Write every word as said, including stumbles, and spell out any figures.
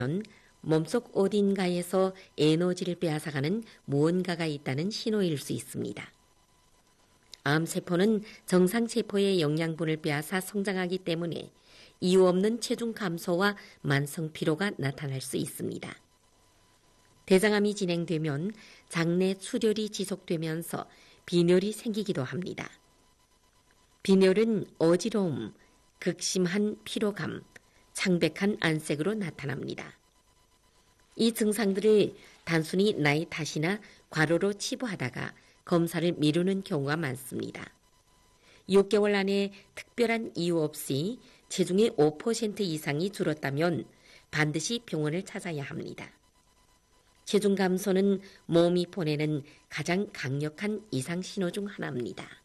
몸속 어딘가에서 에너지를 빼앗아가는 무언가가 있다는 신호일 수 있습니다. 암세포는 정상세포의 영양분을 빼앗아 성장하기 때문에 이유 없는 체중 감소와 만성 피로가 나타날 수 있습니다. 대장암이 진행되면 장내 출혈이 지속되면서 빈혈이 생기기도 합니다. 빈혈은 어지러움, 극심한 피로감, 창백한 안색으로 나타납니다. 이 증상들을 단순히 나이 탓이나 과로로 치부하다가 검사를 미루는 경우가 많습니다. 육 개월 안에 특별한 이유 없이 체중의 오 퍼센트 이상이 줄었다면 반드시 병원을 찾아야 합니다. 체중 감소는 몸이 보내는 가장 강력한 이상 신호 중 하나입니다.